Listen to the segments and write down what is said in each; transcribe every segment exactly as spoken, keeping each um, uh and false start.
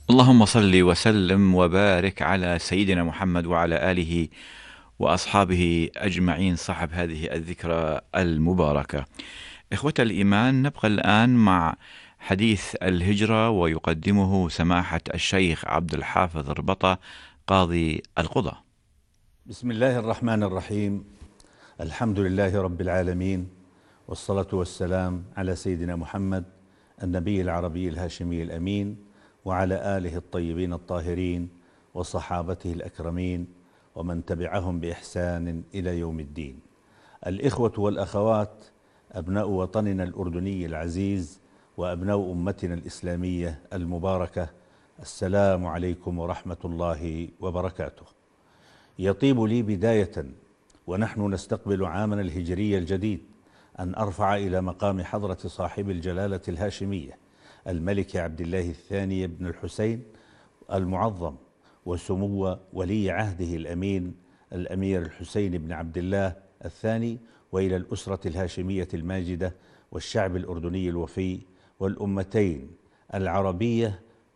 اللهم صل وسلم وبارك على سيدنا محمد وعلى آله وأصحابه أجمعين صاحب هذه الذكرى المباركة. إخوة الإيمان، نبقى الآن مع حديث الهجرة، ويقدمه سماحة الشيخ عبد الحافظ ربطة قاضي القضاة. بسم الله الرحمن الرحيم. الحمد لله رب العالمين، والصلاة والسلام على سيدنا محمد النبي العربي الهاشمي الأمين، وعلى آله الطيبين الطاهرين وصحابته الأكرمين ومن تبعهم بإحسان إلى يوم الدين. الإخوة والأخوات، أبناء وطننا الأردني العزيز وأبناء أمتنا الإسلامية المباركة، السلام عليكم ورحمة الله وبركاته. يطيب لي بداية ونحن نستقبل عامنا الهجري الجديد أن أرفع إلى مقام حضرة صاحب الجلالة الهاشمية الملك عبد الله الثاني بن الحسين المعظم، وسمو ولي عهده الأمين الأمير الحسين بن عبد الله الثاني، وإلى الأسرة الهاشمية الماجدة والشعب الأردني الوفي والأمتين العربية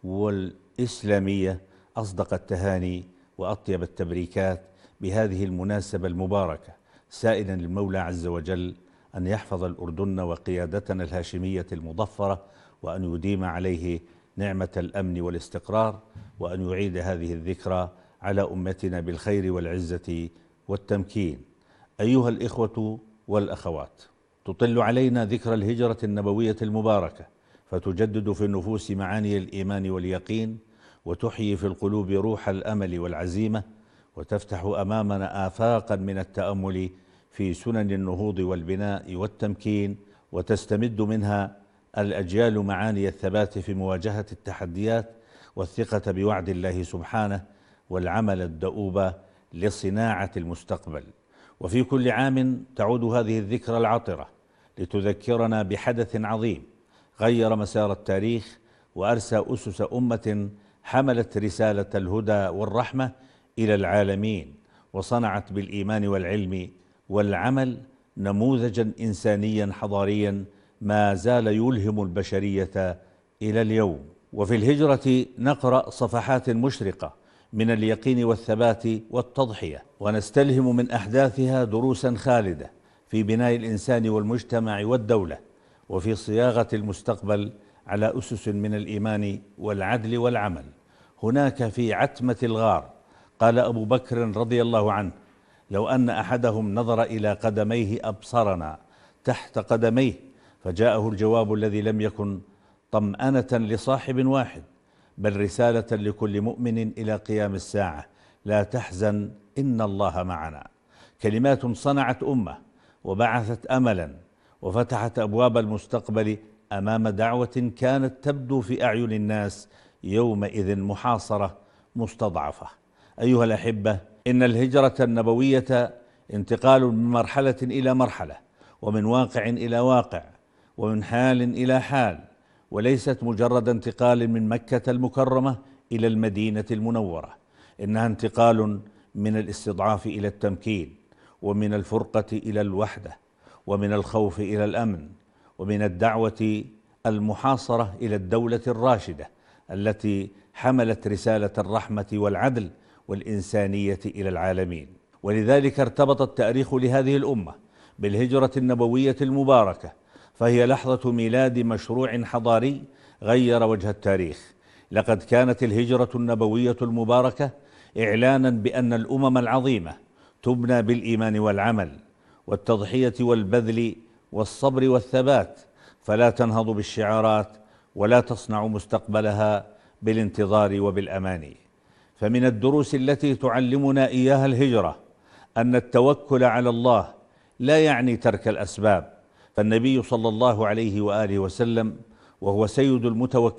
والإسلامية أصدق التهاني وأطيب التبريكات بهذه المناسبة المباركة، سائلا المولى عز وجل أن يحفظ الأردن وقيادتنا الهاشمية المظفرة، وأن يديم عليه نعمة الأمن والاستقرار، وأن يعيد هذه الذكرى على أمتنا بالخير والعزة والتمكين. أيها الإخوة والأخوات، تطل علينا ذكرى الهجرة النبوية المباركة، فتجدد في النفوس معاني الإيمان واليقين، وتحيي في القلوب روح الأمل والعزيمة، وتفتح أمامنا آفاقا من التأمل في سنن النهوض والبناء والتمكين، وتستمد منها الأجيال معاني الثبات في مواجهة التحديات، والثقة بوعد الله سبحانه، والعمل الدؤوب لصناعة المستقبل. وفي كل عام تعود هذه الذكرى العطرة لتذكرنا بحدث عظيم غير مسار التاريخ، وأرسى أسس أمة حملت رسالة الهدى والرحمة إلى العالمين، وصنعت بالإيمان والعلم والعمل نموذجا إنسانيا حضاريا ما زال يلهم البشرية إلى اليوم. وفي الهجرة نقرأ صفحات مشرقة من اليقين والثبات والتضحية، ونستلهم من أحداثها دروسا خالدة في بناء الإنسان والمجتمع والدولة، وفي صياغة المستقبل على أسس من الإيمان والعدل والعمل. هناك في عتمة الغار قال أبو بكر رضي الله عنه: لو أن أحدهم نظر إلى قدميه أبصرنا تحت قدميه، فجاءه الجواب الذي لم يكن طمأنة لصاحب واحد، بل رسالة لكل مؤمن إلى قيام الساعة: لا تحزن إن الله معنا. كلمات صنعت أمة وبعثت أملا، وفتحت أبواب المستقبل أمام دعوة كانت تبدو في أعين الناس يومئذ محاصرة مستضعفة. أيها الأحبة، إن الهجرة النبوية انتقال من مرحلة إلى مرحلة، ومن واقع إلى واقع، ومن حال إلى حال، وليست مجرد انتقال من مكة المكرمة إلى المدينة المنورة. إنها انتقال من الاستضعاف إلى التمكين، ومن الفرقة إلى الوحدة، ومن الخوف إلى الأمن، ومن الدعوة المحاصرة إلى الدولة الراشدة التي حملت رسالة الرحمة والعدل والإنسانية إلى العالمين. ولذلك ارتبط التاريخ لهذه الأمة بالهجرة النبوية المباركة، فهي لحظة ميلاد مشروع حضاري غير وجه التاريخ. لقد كانت الهجرة النبوية المباركة إعلانا بأن الأمم العظيمة تبنى بالإيمان والعمل والتضحية والبذل والصبر والثبات، فلا تنهض بالشعارات ولا تصنع مستقبلها بالانتظار وبالأماني. فمن الدروس التي تعلمنا إياها الهجرة أن التوكل على الله لا يعني ترك الأسباب، فالنبي صلى الله عليه وآله وسلم وهو سيد المتوكلين